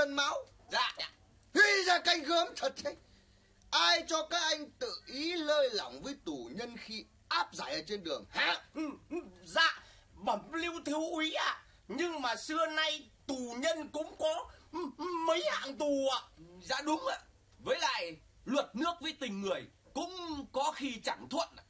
lần máu. Dạ. Huy ra canh gớm thật thế. Ai cho các anh tự ý lơi lỏng với tù nhân khi áp giải ở trên đường hả? Dạ, bẩm lưu thiếu úy ạ. Nhưng mà xưa nay tù nhân cũng có mấy hạng tù ạ. Dạ đúng ạ. Với lại luật nước với tình người cũng có khi chẳng thuận.